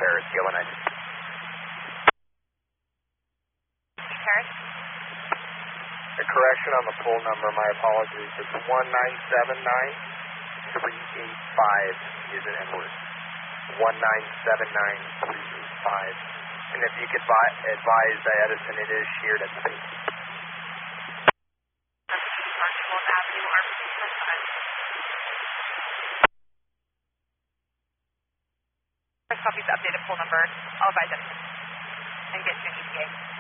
Paris, Yellow 9. Paris? A correction on the poll number, my apologies. It's 1979385 is an N-word. 1979385. And if you could advise Edison, it is sheared at the base. Archibald Avenue, First copy's updated poll number. I'll advise Edison and get you an ETA.